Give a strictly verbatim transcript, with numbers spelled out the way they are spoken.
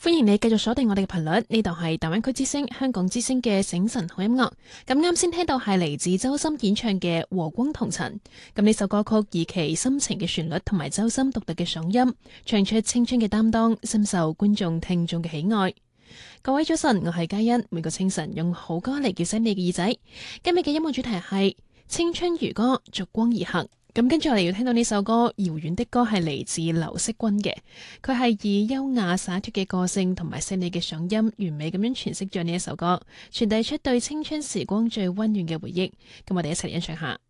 歡迎你繼續鎖定我哋嘅頻率，呢度係大灣區之聲、香港之聲嘅醒晨好音樂。咁啱先聽到係嚟自周深演唱嘅《和光同塵》。咁呢首歌曲以其深情嘅旋律同埋周深獨特嘅嗓音，唱出青春嘅擔當，深受觀眾聽眾嘅喜愛。各位早晨，我係嘉欣，每個清晨用好歌嚟叫醒你嘅耳仔。今日嘅音樂主題係青春如歌，逐光而行。咁跟住我哋要聽到呢首歌《遙遠的歌》，係嚟自劉惜君嘅。佢係以優雅灑脫嘅個性同埋細膩嘅嗓音，完美咁樣詮釋咗呢一首歌，傳遞出對青春時光最溫暖嘅回憶。咁我哋一齊欣賞下。